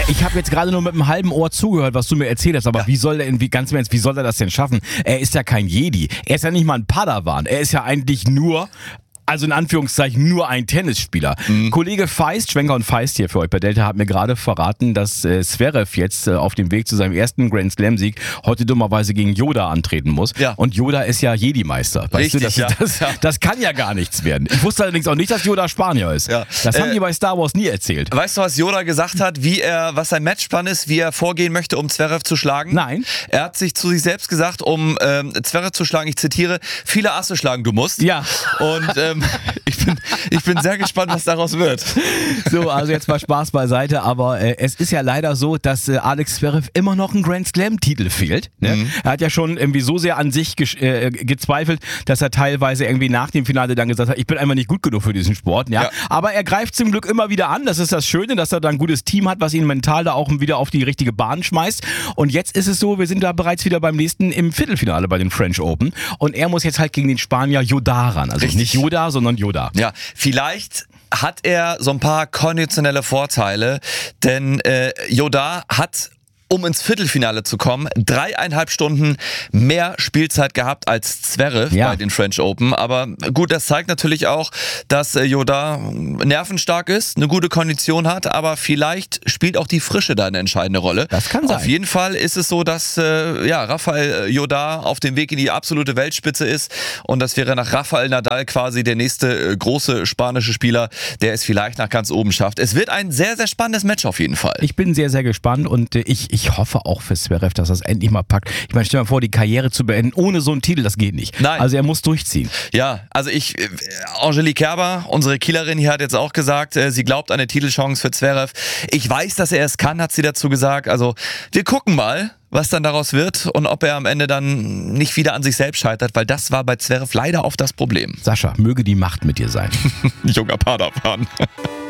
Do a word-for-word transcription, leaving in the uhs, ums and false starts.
ich habe jetzt gerade nur mit einem halben Ohr zugehört, was du mir erzählt hast, aber ja. wie soll der, wie, ganz im Ernst, wie soll er das denn schaffen? Er ist ja kein Jedi, er ist ja nicht mal ein Padawan, er ist ja eigentlich nur... Also in Anführungszeichen nur ein Tennisspieler. Mhm. Kollege Feist, Schwenker und Feist hier für euch bei Delta, hat mir gerade verraten, dass äh, Zverev jetzt äh, auf dem Weg zu seinem ersten Grand Slam Sieg heute dummerweise gegen Yoda antreten muss. Ja. Und Yoda ist ja Jedi-Meister. Weißt Richtig, du, das, ja. das, ja. das kann ja gar nichts werden. Ich wusste allerdings auch nicht, dass Yoda Spanier ist. Ja. Das haben äh, die bei Star Wars nie erzählt. Weißt du, was Yoda gesagt hat, wie er, was sein Matchplan ist, wie er vorgehen möchte, um Zverev zu schlagen? Nein. Er hat sich zu sich selbst gesagt, um ähm, Zverev zu schlagen, ich zitiere, viele Asse schlagen, du musst. Ja. Und ähm, ich bin Ich bin sehr gespannt, was daraus wird. So, also jetzt mal Spaß beiseite, aber äh, es ist ja leider so, dass äh, Alex Zverev immer noch einen Grand Slam-Titel fehlt. Ne? Mhm. Er hat ja schon irgendwie so sehr an sich ge- äh, gezweifelt, dass er teilweise irgendwie nach dem Finale dann gesagt hat, ich bin einfach nicht gut genug für diesen Sport. Ja? Ja. Aber er greift zum Glück immer wieder an. Das ist das Schöne, dass er da ein gutes Team hat, was ihn mental da auch wieder auf die richtige Bahn schmeißt. Und jetzt ist es so, wir sind da bereits wieder beim nächsten im Viertelfinale bei den French Open. Und er muss jetzt halt gegen den Spanier Yoda ran. Also Richtig. nicht Yoda, sondern Yoda. Ja, vielleicht hat er so ein paar konditionelle Vorteile, denn äh, Yoda hat, um ins Viertelfinale zu kommen, dreieinhalb Stunden mehr Spielzeit gehabt als Zverev ja. bei den French Open. Aber gut, das zeigt natürlich auch, dass äh, Yoda nervenstark ist, eine gute Kondition hat, aber vielleicht spielt auch die Frische da eine entscheidende Rolle. Das kann sein. Auf jeden Fall ist es so, dass äh, ja, Rafael Yoda auf dem Weg in die absolute Weltspitze ist und das wäre nach Rafael Nadal quasi der nächste äh, große spanische Spieler, der es vielleicht nach ganz oben schafft. Es wird ein sehr, sehr spannendes Match auf jeden Fall. Ich bin sehr, sehr gespannt und äh, ich Ich hoffe auch für Zverev, dass er es endlich mal packt. Ich meine, stell dir mal vor, die Karriere zu beenden ohne so einen Titel, das geht nicht. Nein. Also er muss durchziehen. Ja, also ich, Angelique Kerber, unsere Kielerin hier, hat jetzt auch gesagt, sie glaubt an eine Titelchance für Zverev. Ich weiß, dass er es kann, hat sie dazu gesagt. Also wir gucken mal, was dann daraus wird und ob er am Ende dann nicht wieder an sich selbst scheitert, weil das war bei Zverev leider oft das Problem. Sascha, möge die Macht mit dir sein. Junger Padawan.